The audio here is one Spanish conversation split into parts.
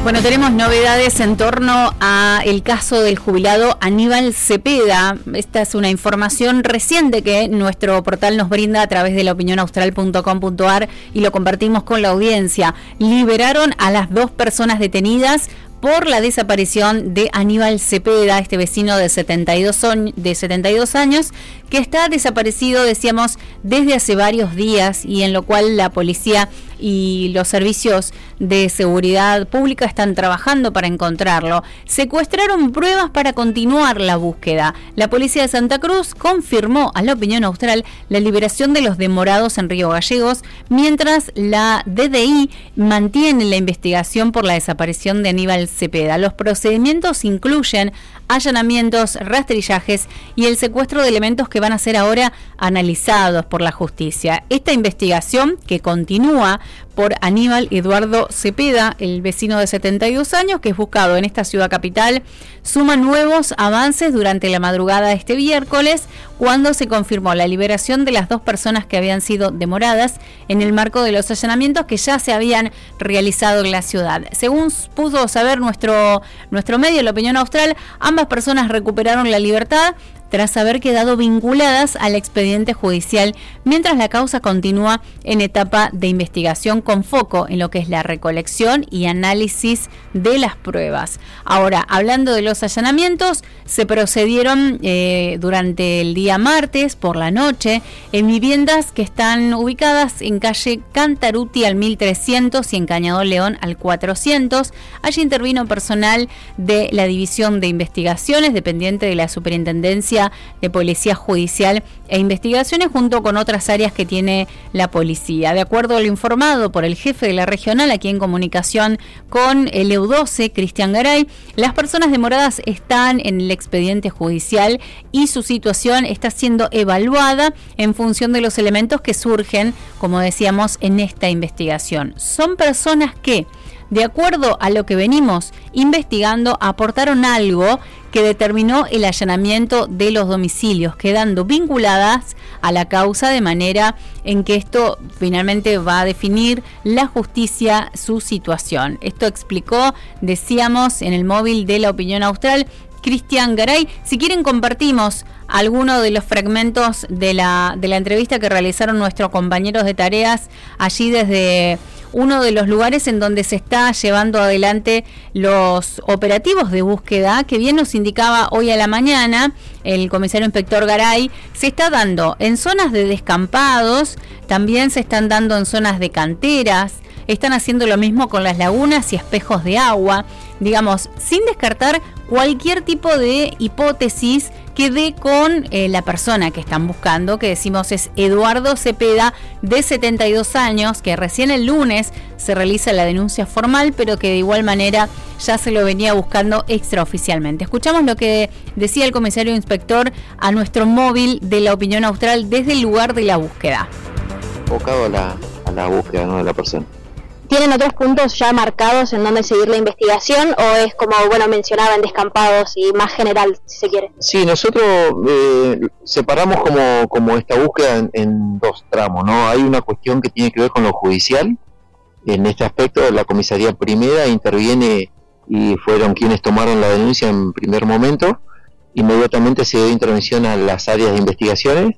Bueno, tenemos novedades en torno a el caso del jubilado Aníbal Cepeda. Esta es una información reciente que nuestro portal nos brinda a través de laopinionaustral.com.ar y lo compartimos con la audiencia. Liberaron a las 2 personas detenidas por la desaparición de Aníbal Cepeda, este vecino de 72 años, que está desaparecido, decíamos, desde hace varios días, y en lo cual la policía y los servicios de seguridad pública están trabajando para encontrarlo. Secuestraron pruebas para continuar la búsqueda. La policía de Santa Cruz confirmó a La Opinión Austral la liberación de los demorados en Río Gallegos, mientras la DDI mantiene la investigación por la desaparición de Aníbal Cepeda. Los procedimientos incluyen allanamientos, rastrillajes y el secuestro de elementos que van a ser ahora analizados por la justicia. Esta investigación, que continúa por Aníbal Eduardo Cepeda, el vecino de 72 años, que es buscado en esta ciudad capital, suma nuevos avances durante la madrugada de este miércoles, cuando se confirmó la liberación de las 2 personas que habían sido demoradas en el marco de los allanamientos que ya se habían realizado en la ciudad. Según pudo saber nuestro medio, La Opinión Austral, ambas personas recuperaron la libertad tras haber quedado vinculadas al expediente judicial, mientras la causa continúa en etapa de investigación con foco en lo que es la recolección y análisis de las pruebas. Ahora, hablando de los allanamientos, se procedieron durante el día martes por la noche en viviendas que están ubicadas en calle Cantaruti al 1300 y en Cañador León al 400. Allí intervino personal de la División de Investigaciones, dependiente de la Superintendencia de Policía Judicial e Investigaciones, junto con otras áreas que tiene la policía. De acuerdo a lo informado por el jefe de la regional, aquí en comunicación con el EU12, Cristian Garay, las personas demoradas están en el expediente judicial y su situación está siendo evaluada en función de los elementos que surgen, como decíamos, en esta investigación. Son personas que, de acuerdo a lo que venimos investigando, aportaron algo que determinó el allanamiento de los domicilios, quedando vinculadas a la causa, de manera en que esto finalmente va a definir la justicia su situación. Esto explicó, decíamos, en el móvil de La Opinión Austral, Cristian Garay. Si quieren, compartimos algunos de los fragmentos de la entrevista que realizaron nuestros compañeros de tareas allí desde uno de los lugares en donde se está llevando adelante los operativos de búsqueda, que bien nos indicaba hoy a la mañana el comisario inspector Garay. Se está dando en zonas de descampados, también se están dando en zonas de canteras, están haciendo lo mismo con las lagunas y espejos de agua, digamos, sin descartar cualquier tipo de hipótesis que dé con la persona que están buscando, que decimos es Eduardo Cepeda, de 72 años, que recién el lunes se realiza la denuncia formal, pero que de igual manera ya se lo venía buscando extraoficialmente. Escuchamos lo que decía el comisario inspector a nuestro móvil de La Opinión Austral desde el lugar de la búsqueda. Enfocado a la búsqueda, ¿no?, de la persona. ¿Tienen otros puntos ya marcados en donde seguir la investigación, o es como, bueno, mencionaba, en descampados y más general, si se quiere? Sí, nosotros separamos como esta búsqueda en 2 tramos, ¿no? Hay una cuestión que tiene que ver con lo judicial. En este aspecto, la comisaría primera interviene y fueron quienes tomaron la denuncia en primer momento. Inmediatamente se dio intervención a las áreas de investigaciones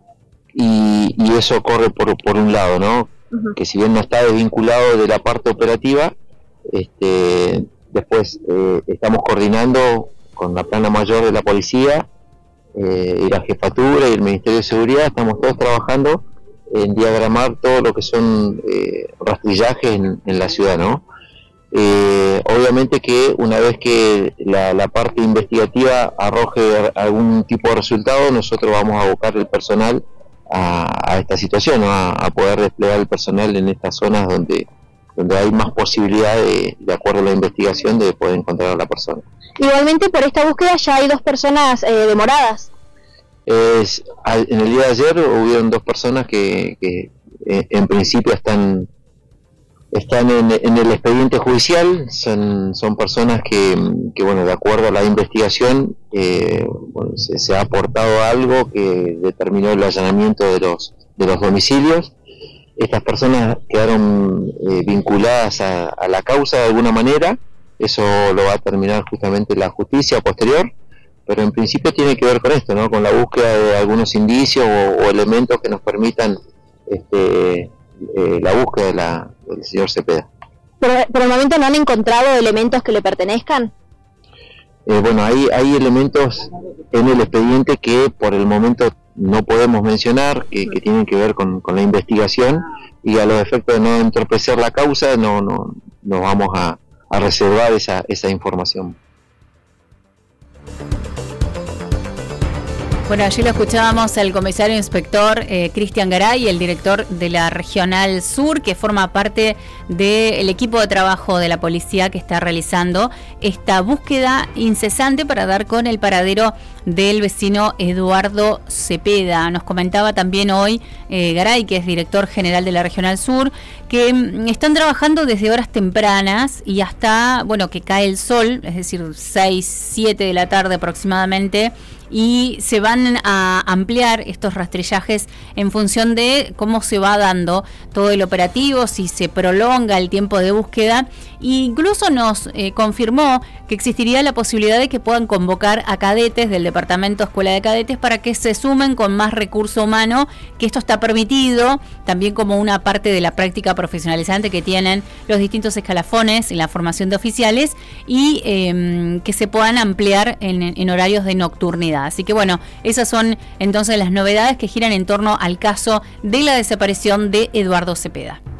y eso corre por un lado, ¿no? Que si bien no está desvinculado de la parte operativa, después estamos coordinando con la plana mayor de la policía y la jefatura y el Ministerio de Seguridad. Estamos todos trabajando en diagramar todo lo que son rastrillajes en la ciudad, ¿no? Obviamente que una vez que la parte investigativa arroje algún tipo de resultado, nosotros vamos a buscar el personal a esta situación, ¿no? A poder desplegar el personal en estas zonas donde hay más posibilidad de acuerdo a la investigación, de poder encontrar a la persona. Igualmente, por esta búsqueda ya hay 2 personas demoradas. En el día de ayer hubieron 2 personas que en principio están en el expediente judicial. Son personas que bueno, de acuerdo a la investigación, se ha aportado algo que determinó el allanamiento de los domicilios. Estas personas quedaron vinculadas a la causa de alguna manera, eso lo va a terminar justamente la justicia posterior, pero en principio tiene que ver con esto, ¿no? Con la búsqueda de algunos indicios o elementos que nos permitan la búsqueda del señor Cepeda. ¿Pero por el momento no han encontrado elementos que le pertenezcan? Bueno, hay elementos en el expediente que por el momento no podemos mencionar, que tienen que ver con la investigación, y a los efectos de no entorpecer la causa no vamos a reservar esa información. Bueno, allí lo escuchábamos al comisario inspector Cristian Garay, el director de la Regional Sur, que forma parte del equipo de trabajo de la policía que está realizando esta búsqueda incesante para dar con el paradero del vecino Eduardo Cepeda. Nos comentaba también hoy Garay, que es director general de la Regional Sur, que están trabajando desde horas tempranas y hasta, bueno, que cae el sol, es decir, 6, 7 de la tarde aproximadamente, y se van a ampliar estos rastrillajes en función de cómo se va dando todo el operativo, si se prolonga el tiempo de búsqueda. E incluso nos confirmó que existiría la posibilidad de que puedan convocar a cadetes del Departamento Escuela de Cadetes para que se sumen con más recurso humano, que esto está permitido también como una parte de la práctica profesionalizante que tienen los distintos escalafones en la formación de oficiales, y que se puedan ampliar en horarios de nocturnidad. Así que bueno, esas son entonces las novedades que giran en torno al caso de la desaparición de Eduardo Cepeda.